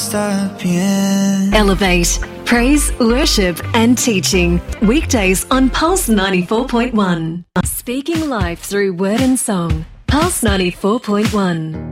está bien. Elevate, praise, worship and teaching. Weekdays on Pulse 94.1. Speaking life through word and song. Pulse 94.1.